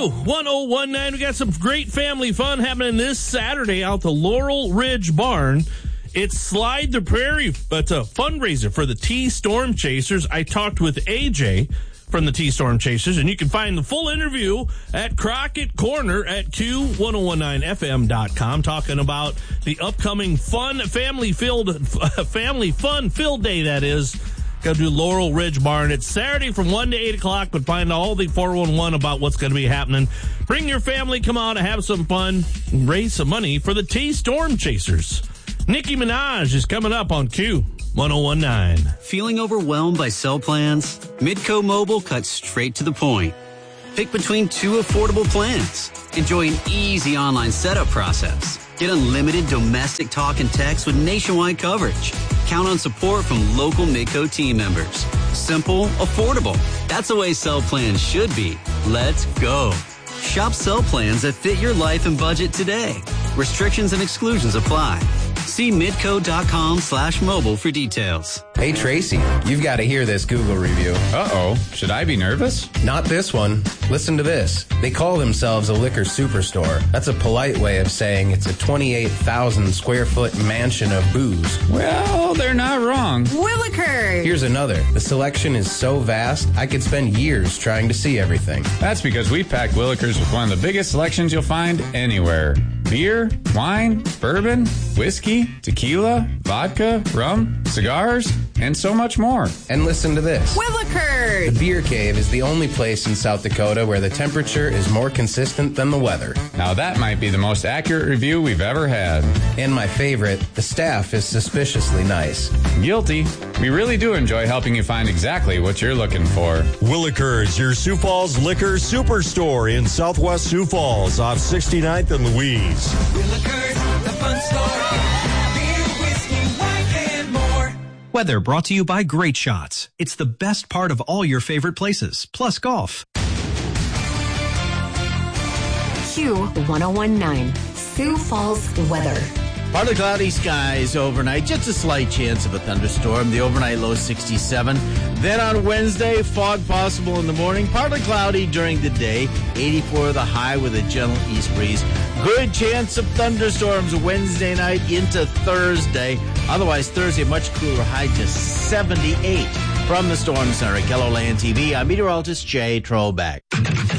Q1019. We got some great family fun happening this Saturday out the Laurel Ridge Barn. It's Slide the Prairie, but it's a fundraiser for the T-Storm Chasers. I talked with AJ from the T-Storm Chasers, and you can find the full interview at Crockett Corner at Q1019FM.com, talking about the upcoming family fun filled day that is. Go to Laurel Ridge Barn. It's Saturday from 1 to 8 o'clock, but find all the 411 about what's going to be happening. Bring your family, come out and have some fun, and raise some money for the T-Storm Chasers. Nicki Minaj is coming up on Q1019. Feeling overwhelmed by cell plans? Midco Mobile cuts straight to the point. Pick between two affordable plans. Enjoy an easy online setup process. Get unlimited domestic talk and text with nationwide coverage. Count on support from local Midco team members. Simple, affordable. That's the way cell plans should be. Let's go. Shop cell plans that fit your life and budget today. Restrictions and exclusions apply. See midco.com/mobile for details. Hey, Tracy, you've got to hear this Google review. Uh-oh. Should I be nervous? Not this one. Listen to this. They call themselves a liquor superstore. That's a polite way of saying it's a 28,000 square foot mansion of booze. Well, they're not wrong. Willikers! Here's another. The selection is so vast, I could spend years trying to see everything. That's because we've packed Willikers with one of the biggest selections you'll find anywhere. Beer, wine, bourbon, whiskey, tequila, vodka, rum, cigars, and so much more. And listen to this. Willikers! The Beer Cave is the only place in South Dakota where the temperature is more consistent than the weather. Now that might be the most accurate review we've ever had. And my favorite, the staff is suspiciously nice. Guilty. We really do enjoy helping you find exactly what you're looking for. Willikers, your Sioux Falls liquor superstore in Southwest Sioux Falls off 69th and Louise. Willikers, the fun store. Beer, whiskey, wine, and more. Weather brought to you by Great Shots. It's the best part of all your favorite places, plus golf. Q1019, Sioux Falls weather. Partly cloudy skies overnight, just a slight chance of a thunderstorm. The overnight low 67. Then on Wednesday, fog possible in the morning, partly cloudy during the day. 84 the high with a gentle east breeze. Good chance of thunderstorms Wednesday night into Thursday. Otherwise, Thursday, much cooler, high to 78. From the Storm Center at KELOLAND TV, I'm meteorologist Jay Trollback.